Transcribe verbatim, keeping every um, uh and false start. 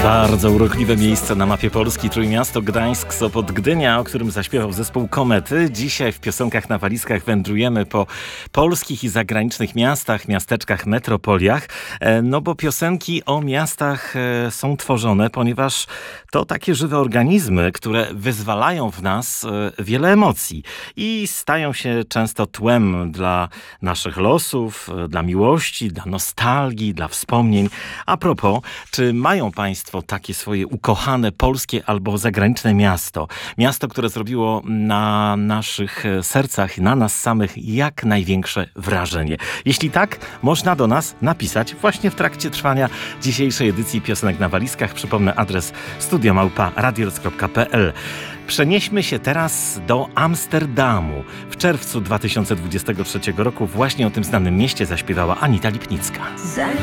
Bardzo urokliwe miejsce na mapie Polski, Trójmiasto, Gdańsk, Sopot, Gdynia, o którym zaśpiewał zespół Komety. Dzisiaj w Piosenkach na walizkach wędrujemy po polskich i zagranicznych miastach, miasteczkach, metropoliach. No bo piosenki o miastach są tworzone, ponieważ to takie żywe organizmy, które wyzwalają w nas wiele emocji i stają się często tłem dla naszych losów, dla miłości, dla nostalgii, dla wspomnień. A propos, czy mają Państwo takie swoje ukochane polskie albo zagraniczne miasto? Miasto, które zrobiło na naszych sercach, na nas samych jak największe wrażenie. Jeśli tak, można do nas napisać właśnie w trakcie trwania dzisiejszej edycji Piosenek na walizkach. Przypomnę adres studio małpa radiorock kropka p l. Przenieśmy się teraz do Amsterdamu. W czerwcu dwa tysiące dwudziestego trzeciego roku właśnie o tym znanym mieście zaśpiewała Anita Lipnicka. Zanim